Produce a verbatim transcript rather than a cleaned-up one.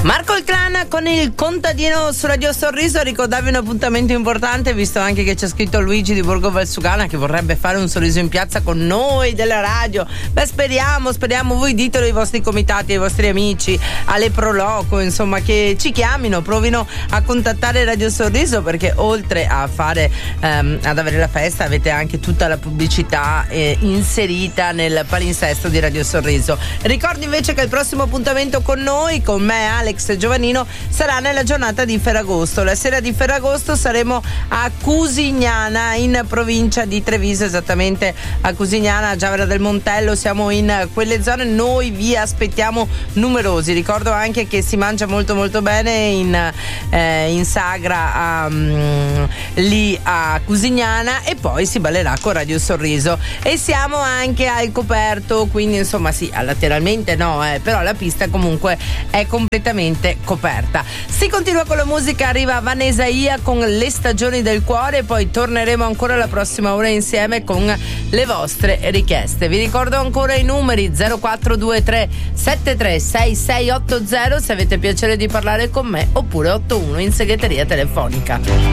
Marco il Clan con il contadino su Radio Sorriso. Ricordavi un appuntamento importante, visto anche che c'è scritto Luigi di Borgo Valsugana che vorrebbe fare un sorriso in piazza con noi della radio. Beh, speriamo, speriamo, voi ditelo ai vostri comitati, ai vostri amici, alle Proloco, insomma, che ci chiamino, provino a contattare Radio Sorriso, perché oltre a fare ehm, ad avere la festa avete anche tutta la pubblicità eh, inserita nel palinsesto di Radio Sorriso. Ricordo invece che il prossimo appuntamento con noi, con me, Alex Giovanino, sarà nella giornata di Ferragosto. La sera di Ferragosto saremo a Cusignana, in provincia di Treviso, esattamente a Cusignana, a Giavera del Montello. Siamo in quelle zone, noi vi aspettiamo numerosi. Ricordo anche che si mangia molto molto bene in, eh, in Sagra, um, lì a Cusignana, e poi si ballerà con Radio Sorriso. E siamo anche al coperto, quindi insomma sì, lateralmente no, eh, però la pista comunque è completamente coperta. Si continua con la musica, arriva Vanessa Ia con Le stagioni del cuore, e poi torneremo ancora la prossima ora insieme con le vostre richieste. Vi ricordo ancora i numeri: zero quattro due tre sette tre sei sei otto zero se avete piacere di parlare con me, oppure otto uno in segreteria telefonica.